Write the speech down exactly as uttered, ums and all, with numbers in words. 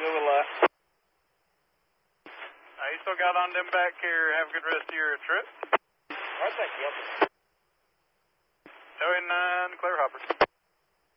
go with left. Uh, you still got on them back here. Have a good rest of your trip. All right, thank you. Showing nine, clear hopper.